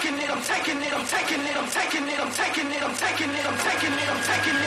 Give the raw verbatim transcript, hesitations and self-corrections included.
taking it, I'm taking it, I'm taking it, I'm taking it, I'm taking it, I'm taking it, I'm taking it, I'm taking it.